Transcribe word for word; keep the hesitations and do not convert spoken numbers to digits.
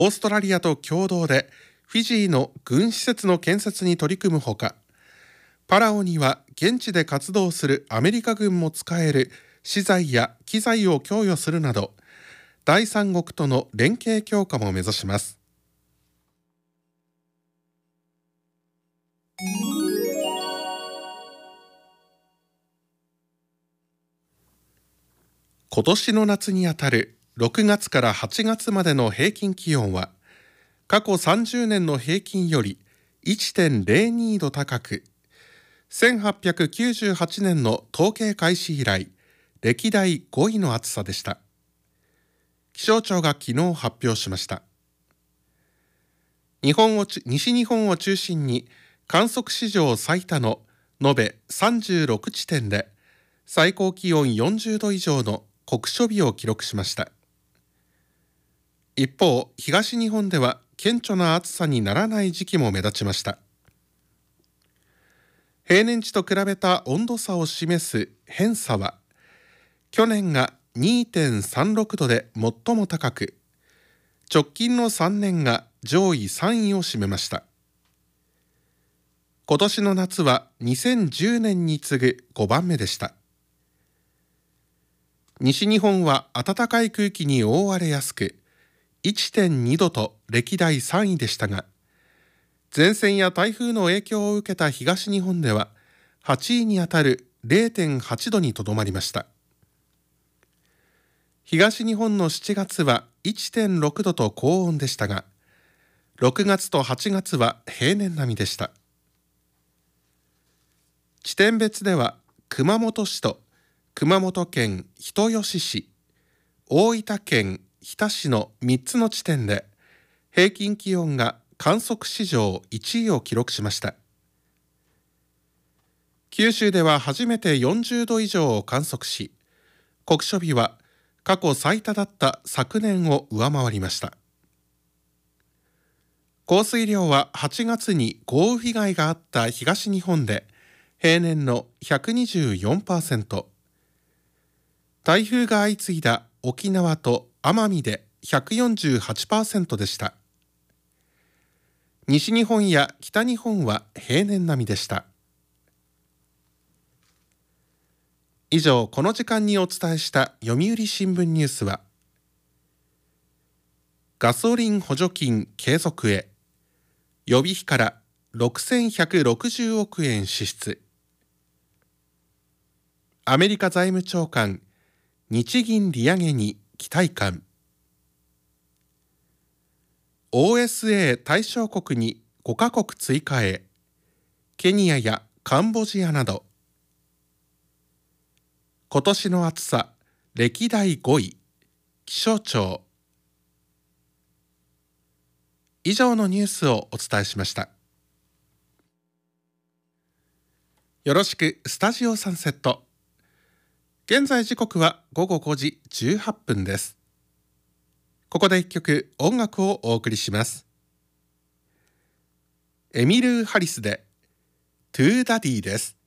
オーストラリアと共同でフィジーの軍施設の建設に取り組むほか、パラオには現地で活動するアメリカ軍も使える資材や機材を供与するなど、第三国との連携強化も目指します。今年の夏にあたるろくがつからはちがつまでの平均気温は、過去さんじゅうねんの平均より いってんぜろに 度高く、せんはっぴゃくきゅうじゅうはちねんの統計開始以来、歴代ごいの暑さでした。気象庁が昨日発表しました。日本を西日本を中心に観測史上最多の延べさんじゅうろくちてんで、最高気温よんじゅうど以上の酷暑日を記録しました。一方、東日本では顕著な暑さにならない時期も目立ちました。平年値と比べた温度差を示す偏差は、去年が にてんさんろく 度で最も高く、直近のさんねんが上位さんいを占めました。今年の夏はにせんじゅうねんに次ぐごばんめでした。西日本は暖かい空気に覆われやすく、いってんに 度と歴代さんいでしたが、前線や台風の影響を受けた東日本でははちいにあたる れいてんはち 度にとどまりました。東日本のしちがつは いってんろく 度と高温でしたが、ろくがつとはちがつは平年並みでした。地点別では熊本市と熊本県人吉市、大分県日田市のみっつの地点で平均気温が観測史上いちいを記録しました。九州では初めてよんじゅうど以上を観測し、酷暑日は過去最多だった昨年を上回りました。降水量ははちがつに豪雨被害があった東日本で平年の ひゃくにじゅうよんパーセント、台風が相次いだ沖縄と奄美で ひゃくよんじゅうはちパーセント でした。西日本や北日本は平年並みでした。以上、この時間にお伝えした読売新聞ニュースは、ガソリン補助金継続へ、予備費からろくせんひゃくろくじゅうおくえん支出、アメリカ財務長官、日銀利上げに期待感、オーエスエー 対象国にごカ国追加へ、ケニアやカンボジアなど、今年の暑さ歴代ごい、気象庁。以上のニュースをお伝えしました。よろしくスタジオサンセット。現在時刻はごごごじじゅうはっぷんです。ここで一曲音楽をお送りします。エミルー・ハリスでトゥーダディです。